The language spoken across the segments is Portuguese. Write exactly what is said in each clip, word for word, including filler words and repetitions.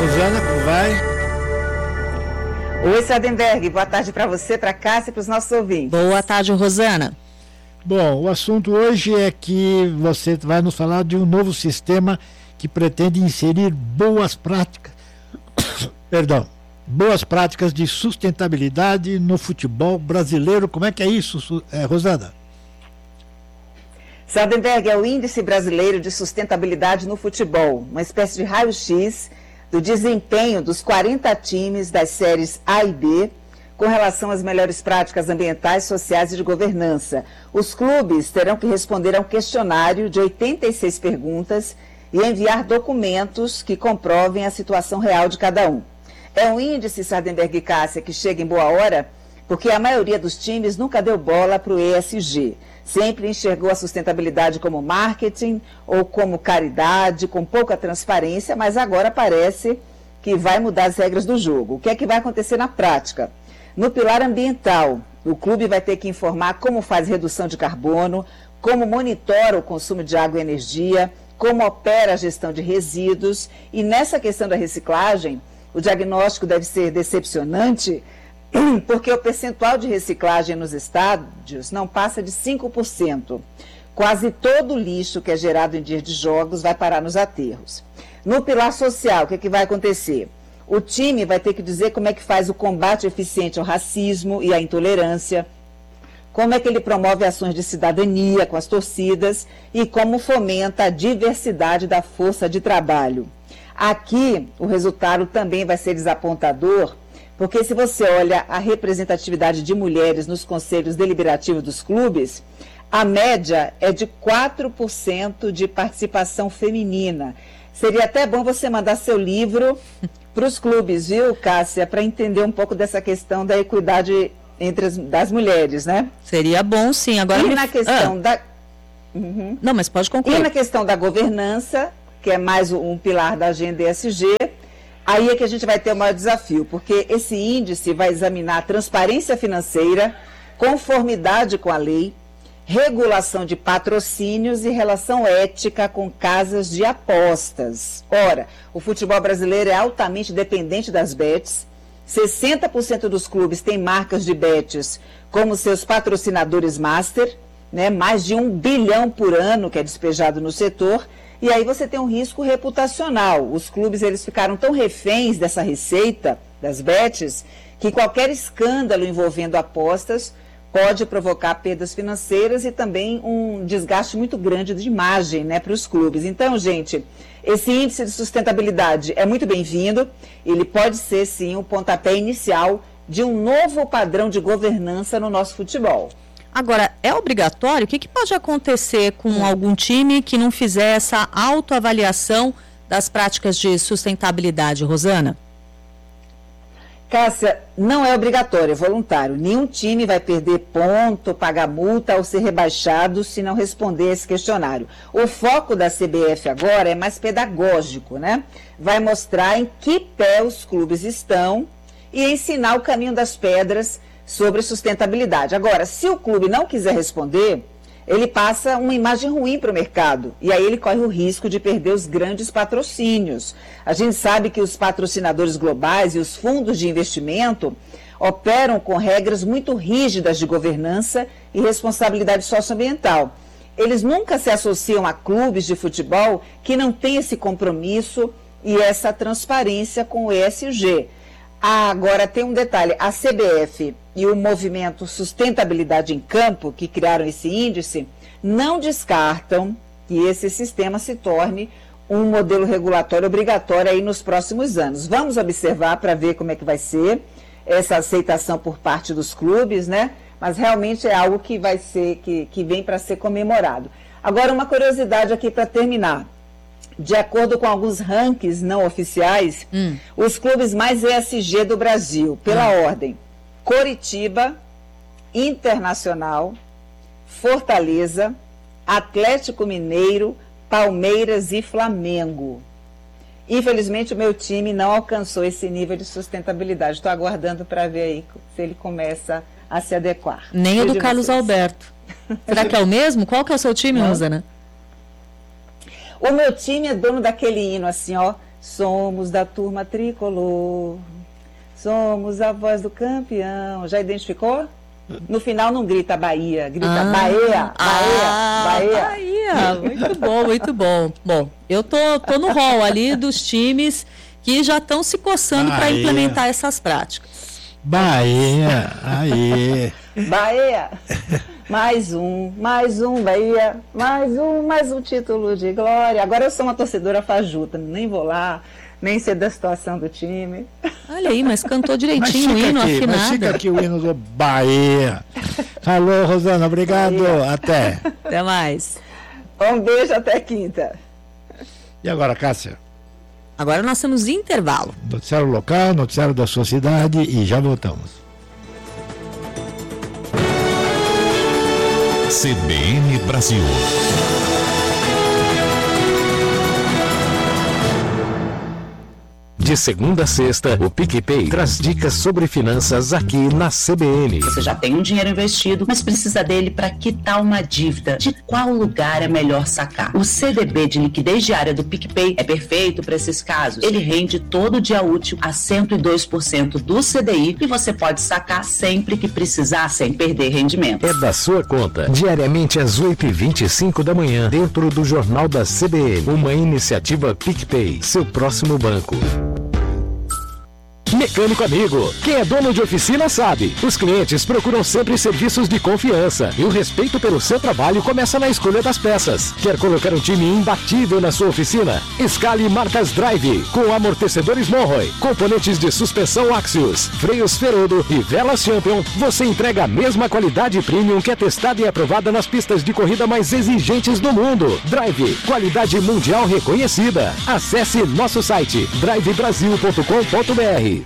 Rosana, como vai? Oi, Sardenberg, boa tarde para você, para Cássia e para os nossos ouvintes. Boa tarde, Rosana. Bom, o assunto hoje é que você vai nos falar de um novo sistema que pretende inserir boas práticas, perdão, boas práticas de sustentabilidade no futebol brasileiro. Como é que é isso, é, Rosana? Sardenberg, é o Índice Brasileiro de Sustentabilidade no Futebol, uma espécie de raio-x do desempenho dos quarenta times das séries A e B com relação às melhores práticas ambientais, sociais e de governança. Os clubes terão que responder a um questionário de oitenta e seis perguntas e enviar documentos que comprovem a situação real de cada um. É um índice, Sardenberg e Cássia, que chega em boa hora, porque a maioria dos times nunca deu bola para o E S G. Sempre enxergou a sustentabilidade como marketing ou como caridade, com pouca transparência, mas agora parece que vai mudar as regras do jogo. O que é que vai acontecer na prática? No pilar ambiental, o clube vai ter que informar como faz redução de carbono, como monitora o consumo de água e energia, como opera a gestão de resíduos. E nessa questão da reciclagem, o diagnóstico deve ser decepcionante, porque o percentual de reciclagem nos estádios não passa de cinco por cento. Quase todo o lixo que é gerado em dias de jogos vai parar nos aterros. No pilar social, o que, é que vai acontecer? O time vai ter que dizer como é que faz o combate eficiente ao racismo e à intolerância, como é que ele promove ações de cidadania com as torcidas e como fomenta a diversidade da força de trabalho. Aqui, o resultado também vai ser desapontador, porque se você olha a representatividade de mulheres nos conselhos deliberativos dos clubes, a média é de quatro por cento de participação feminina. Seria até bom você mandar seu livro para os clubes, viu, Cássia, para entender um pouco dessa questão da equidade entre as das mulheres, né? Seria bom, sim. Agora e me... na questão ah. da... Uhum. Não, mas pode concluir. E na questão da governança, que é mais um pilar da agenda E S G, aí é que a gente vai ter o maior desafio, porque esse índice vai examinar a transparência financeira, conformidade com a lei, regulação de patrocínios e relação ética com casas de apostas. Ora, o futebol brasileiro é altamente dependente das bets, sessenta por cento dos clubes têm marcas de bets como seus patrocinadores master, né, mais de um bilhão por ano que é despejado no setor. E aí você tem um risco reputacional. Os clubes eles ficaram tão reféns dessa receita, das bets, que qualquer escândalo envolvendo apostas pode provocar perdas financeiras e também um desgaste muito grande de imagem, né, para os clubes. Então, gente, esse índice de sustentabilidade é muito bem-vindo. Ele pode ser, sim, o pontapé inicial de um novo padrão de governança no nosso futebol. Agora, é obrigatório? O que, que pode acontecer com hum. algum time que não fizer essa autoavaliação das práticas de sustentabilidade, Rosana? Cássia, não é obrigatório, é voluntário. Nenhum time vai perder ponto, pagar multa ou ser rebaixado se não responder esse questionário. O foco da C B F agora é mais pedagógico, né? Vai mostrar em que pé os clubes estão e ensinar o caminho das pedras sobre sustentabilidade. Agora, se o clube não quiser responder, ele passa uma imagem ruim para o mercado e aí ele corre o risco de perder os grandes patrocínios. A gente sabe que os patrocinadores globais e os fundos de investimento operam com regras muito rígidas de governança e responsabilidade socioambiental. Eles nunca se associam a clubes de futebol que não têm esse compromisso e essa transparência com o E S G. Ah, agora tem um detalhe, a C B F e o movimento Sustentabilidade em Campo, que criaram esse índice, não descartam que esse sistema se torne um modelo regulatório obrigatório aí nos próximos anos. Vamos observar para ver como é que vai ser essa aceitação por parte dos clubes, né? Mas realmente é algo que vai ser, que, que vem para ser comemorado. Agora, uma curiosidade aqui para terminar. De acordo com alguns rankings não oficiais, hum. os clubes mais E S G do Brasil, pela hum. ordem, Coritiba, Internacional, Fortaleza, Atlético Mineiro, Palmeiras e Flamengo. Infelizmente, o meu time não alcançou esse nível de sustentabilidade. Estou aguardando para ver aí se ele começa a se adequar. Nem o do Carlos Alberto. Será que é o mesmo? Qual que é o seu time, não. Rosana? O meu time é dono daquele hino assim, ó, Somos da turma tricolor, somos a voz do campeão. Já identificou? No final não grita Bahia, grita ah, Bahia, Bahia, ah, Bahia. Bahia. Muito bom, muito bom. Bom, eu tô, tô no rol ali dos times que já estão se coçando para implementar essas práticas. Bahia, aí. Bahia, mais um, mais um, Bahia, mais um, mais um título de glória. Agora eu sou uma torcedora fajuta, nem vou lá, nem sei da situação do time. Olha aí, mas cantou direitinho o hino, aqui, afinado. Mas fica aqui o hino do Bahia. Alô, Rosana, obrigado, Bahia. Até. Até mais. Um beijo, até quinta. E agora, Cássia? Agora nós temos intervalo. Noticiário local, noticiário da sua cidade e já voltamos. C B N Brasil. De segunda a sexta, o PicPay traz dicas sobre finanças aqui na C B N. Você já tem um dinheiro investido, mas precisa dele para quitar uma dívida. De qual lugar é melhor sacar? O C D B de liquidez diária do PicPay é perfeito para esses casos. Ele rende todo dia útil a cento e dois por cento do C D I e você pode sacar sempre que precisar, sem perder rendimento. É da sua conta. Diariamente às oito e vinte e cinco da manhã, dentro do Jornal da C B N. Uma iniciativa PicPay, seu próximo banco. Mecânico amigo, quem é dono de oficina sabe, os clientes procuram sempre serviços de confiança e o respeito pelo seu trabalho começa na escolha das peças. Quer colocar um time imbatível na sua oficina? Escale marcas Drive, com amortecedores Monroe, componentes de suspensão Axios, freios Ferodo e velas Champion. Você entrega a mesma qualidade premium que é testada e aprovada nas pistas de corrida mais exigentes do mundo. Drive, qualidade mundial reconhecida. Acesse nosso site drive brasil ponto com ponto b r.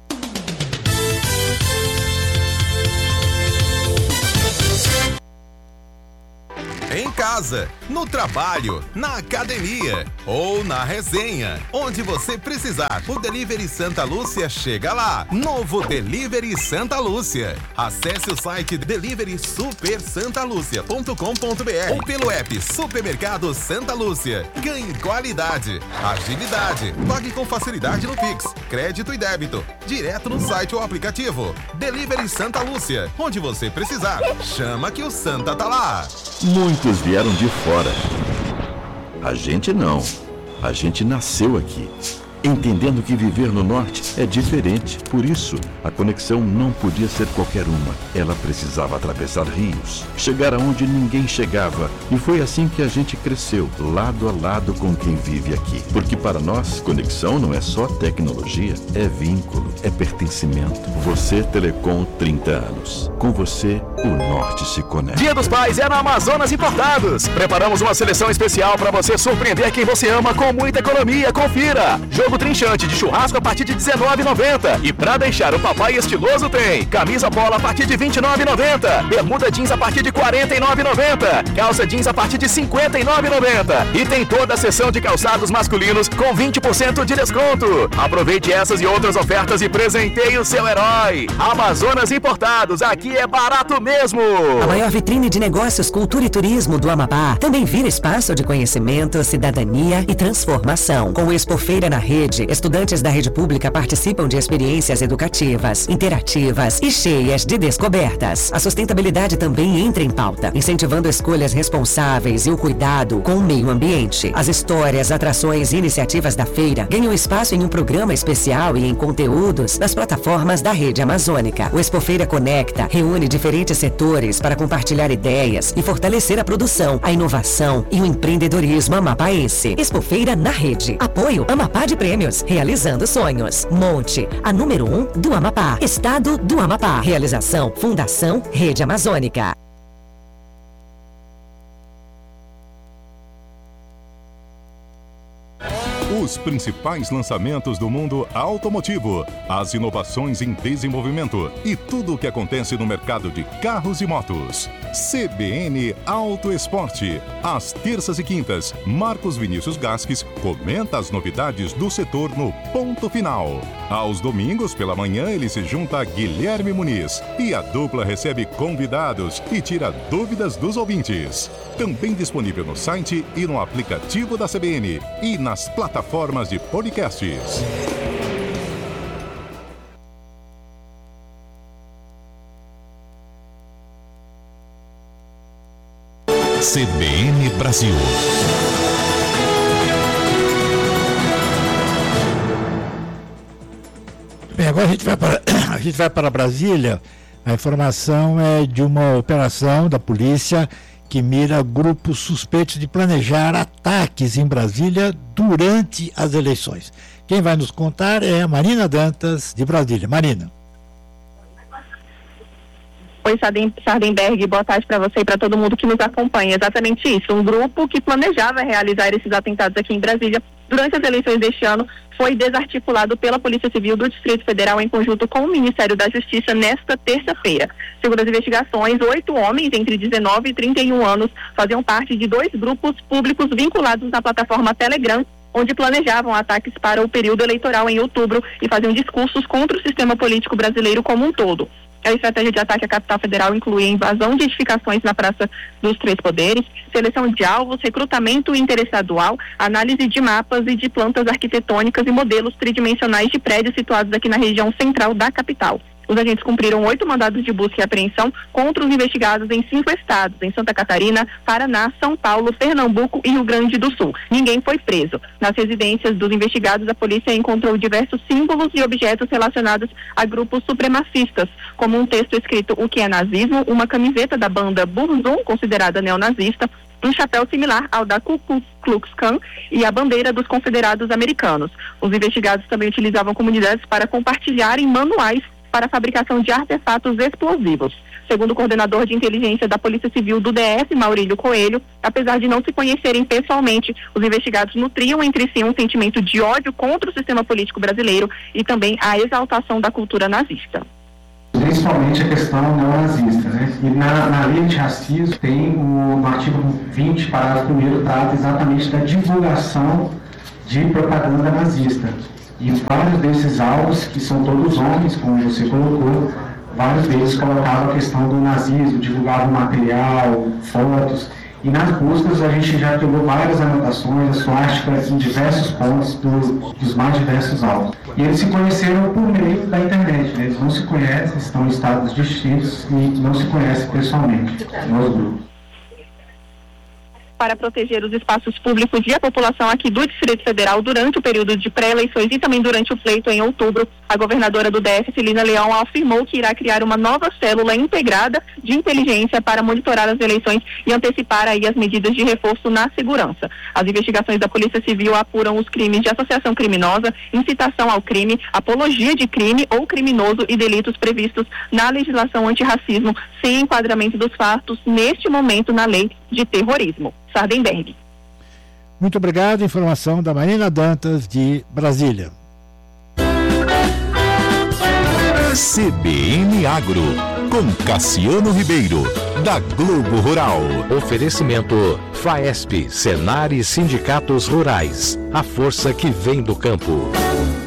Em casa, no trabalho, na academia ou na resenha. Onde você precisar, o Delivery Santa Lúcia chega lá. Novo Delivery Santa Lúcia. Acesse o site delivery super santa lúcia ponto com ponto b r ou pelo app Supermercado Santa Lúcia. Ganhe qualidade, agilidade. Pague com facilidade no Pix, crédito e débito. Direto no site ou aplicativo. Delivery Santa Lúcia. Onde você precisar, chama que o Santa tá lá. Muitos vieram de fora. A gente não. A gente nasceu aqui, entendendo que viver no norte é diferente. Por isso, a conexão não podia ser qualquer uma. Ela precisava atravessar rios, chegar aonde ninguém chegava. E foi assim que a gente cresceu, lado a lado com quem vive aqui. Porque para nós, conexão não é só tecnologia, é vínculo, é pertencimento. Você, Telecom, trinta anos. Com você, o norte se conecta. Dia dos Pais é na Amazonas Importados. Preparamos uma seleção especial para você surpreender quem você ama com muita economia. Confira! Jogo trinchante de churrasco a partir de dezenove reais e noventa centavos. E pra deixar o papai estiloso tem camisa polo a partir de vinte e nove reais e noventa centavos. Bermuda jeans a partir de quarenta e nove reais e noventa centavos. Calça jeans a partir de cinquenta e nove reais e noventa centavos. E tem toda a seção de calçados masculinos com vinte por cento de desconto. Aproveite essas e outras ofertas e presenteie o seu herói. Amazonas Importados, aqui é barato mesmo. A maior vitrine de negócios, cultura e turismo do Amapá também vira espaço de conhecimento, cidadania e transformação. Com o Expofeira na Rede, estudantes da rede pública participam de experiências educativas, interativas e cheias de descobertas. A sustentabilidade também entra em pauta, incentivando escolhas responsáveis e o cuidado com o meio ambiente. As histórias, atrações e iniciativas da feira ganham espaço em um programa especial e em conteúdos das plataformas da Rede Amazônica. O Expofeira Conecta reúne diferentes setores para compartilhar ideias e fortalecer a produção, a inovação e o empreendedorismo amapaense. Expofeira na Rede. Apoio Amapá de Prêmios. Realizando sonhos. Monte, a número um do Amapá. Estado do Amapá. Realização Fundação Rede Amazônica. Os principais lançamentos do mundo automotivo, as inovações em desenvolvimento e tudo o que acontece no mercado de carros e motos. C B N Auto Esporte. Às terças e quintas, Marcos Vinícius Gasques comenta as novidades do setor no Ponto Final. Aos domingos, pela manhã, ele se junta a Guilherme Muniz e a dupla recebe convidados e tira dúvidas dos ouvintes. Também disponível no site e no aplicativo da C B N e nas plataformas plataformas de podcasts. C B N Brasil. Bem, agora a gente vai para, a gente vai para Brasília. A informação é de uma operação da polícia que mira grupos suspeitos de planejar ataques em Brasília durante as eleições. Quem vai nos contar é a Marina Dantas, de Brasília. Marina. Oi, Sardenberg, boa tarde para você e para todo mundo que nos acompanha. Exatamente isso, um grupo que planejava realizar esses atentados aqui em Brasília durante as eleições deste ano foi desarticulado pela Polícia Civil do Distrito Federal em conjunto com o Ministério da Justiça nesta terça-feira. Segundo as investigações, oito homens entre dezenove e trinta e um anos faziam parte de dois grupos públicos vinculados na plataforma Telegram, onde planejavam ataques para o período eleitoral em outubro e faziam discursos contra o sistema político brasileiro como um todo. A estratégia de ataque à capital federal inclui a invasão de edificações na Praça dos Três Poderes, seleção de alvos, recrutamento interestadual, análise de mapas e de plantas arquitetônicas e modelos tridimensionais de prédios situados aqui na região central da capital. Os agentes cumpriram oito mandados de busca e apreensão contra os investigados em cinco estados, em Santa Catarina, Paraná, São Paulo, Pernambuco e Rio Grande do Sul. Ninguém foi preso. Nas residências dos investigados, a polícia encontrou diversos símbolos e objetos relacionados a grupos supremacistas, como um texto escrito "O que é nazismo?", uma camiseta da banda Burzum, considerada neonazista, um chapéu similar ao da Ku Klux Klan e a bandeira dos confederados americanos. Os investigados também utilizavam comunidades para compartilharem manuais para a fabricação de artefatos explosivos. Segundo o coordenador de inteligência da Polícia Civil do D F, Maurílio Coelho, apesar de não se conhecerem pessoalmente, os investigados nutriam entre si um sentimento de ódio contra o sistema político brasileiro e também a exaltação da cultura nazista. Principalmente a questão neonazista, né? E na, na lei de racismo tem o, no artigo vinte, parágrafo primeiro, trata exatamente da divulgação de propaganda nazista. E vários desses alvos, que são todos homens, como você colocou, vários deles colocavam a questão do nazismo, divulgavam material, fotos, e nas buscas a gente já pegou várias anotações, as plásticas em diversos pontos do, dos mais diversos alvos. E eles se conheceram por meio da internet, né? Eles não se conhecem, estão em estados distintos e não se conhecem pessoalmente nos grupos. Para proteger os espaços públicos e a população aqui do Distrito Federal durante o período de pré-eleições e também durante o pleito em outubro, a governadora do D F, Celina Leão, afirmou que irá criar uma nova célula integrada de inteligência para monitorar as eleições e antecipar aí as medidas de reforço na segurança. As investigações da Polícia Civil apuram os crimes de associação criminosa, incitação ao crime, apologia de crime ou criminoso e delitos previstos na legislação antirracismo, sem enquadramento dos fatos neste momento na lei de terrorismo. Sardenberg. Muito obrigado. Informação da Marina Dantas, de Brasília. C B N Agro, com Cassiano Ribeiro, da Globo Rural. Oferecimento Faesp, Senar e Sindicatos Rurais. A força que vem do campo.